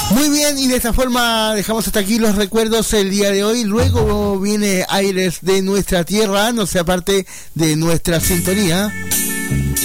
Muy bien, y de esta forma dejamos hasta aquí los recuerdos el día de hoy. Luego viene Aires de nuestra tierra, no sea parte de nuestra sintonía.